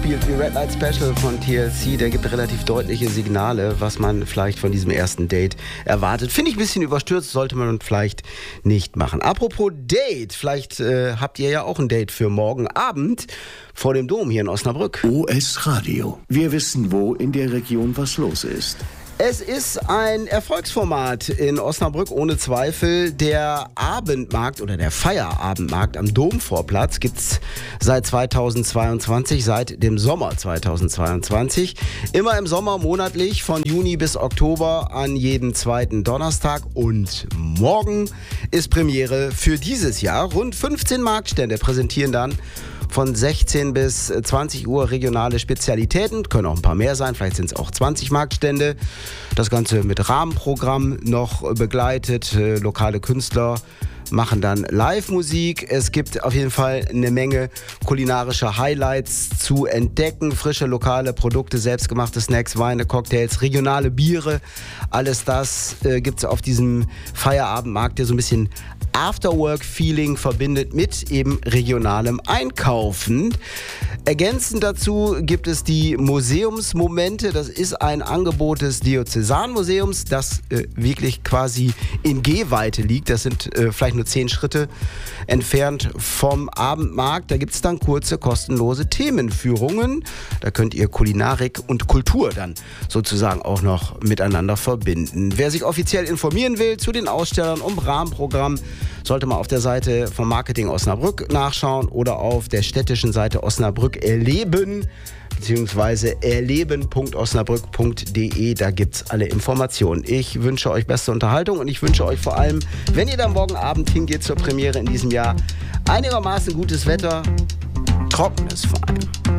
spielt wie Red Light Special von TLC. Der gibt relativ deutliche Signale, was man vielleicht von diesem ersten Date erwartet. Finde ich ein bisschen überstürzt, sollte man vielleicht nicht machen. Apropos Date, vielleicht habt ihr ja auch ein Date für morgen Abend vor dem Dom hier in Osnabrück. OS Radio. Wir wissen, wo in der Region was los ist. Es ist ein Erfolgsformat in Osnabrück, ohne Zweifel. Der Abendmarkt oder der Feierabendmarkt am Domvorplatz gibt's seit 2022, seit dem Sommer 2022. Immer im Sommer monatlich von Juni bis Oktober an jeden zweiten Donnerstag. Und morgen ist Premiere für dieses Jahr. Rund 15 Marktstände präsentieren dann von 16 bis 20 Uhr regionale Spezialitäten. Können auch ein paar mehr sein, vielleicht sind es auch 20 Marktstände. Das Ganze mit Rahmenprogramm noch begleitet. Lokale Künstler machen dann Live-Musik. Es gibt auf jeden Fall eine Menge kulinarischer Highlights zu entdecken. Frische lokale Produkte, selbstgemachte Snacks, Weine, Cocktails, regionale Biere. Alles das gibt's auf diesem Feierabendmarkt, der so ein bisschen Afterwork-Feeling verbindet mit eben regionalem Einkaufen. Ergänzend dazu gibt es die Museumsmomente. Das ist ein Angebot des Diözesanmuseums, das wirklich quasi in Gehweite liegt. Das sind vielleicht nur 10 Schritte entfernt vom Abendmarkt. Da gibt es dann kurze, kostenlose Themenführungen. Da könnt ihr Kulinarik und Kultur dann sozusagen auch noch miteinander verbinden. Wer sich offiziell informieren will zu den Ausstellern um Rahmenprogramm, sollte mal auf der Seite vom Marketing Osnabrück nachschauen oder auf der städtischen Seite Osnabrück erleben, beziehungsweise erleben.osnabrück.de. Da gibt's alle Informationen. Ich wünsche euch beste Unterhaltung und ich wünsche euch vor allem, wenn ihr dann morgen Abend hingeht zur Premiere in diesem Jahr, einigermaßen gutes Wetter, trockenes vor allem.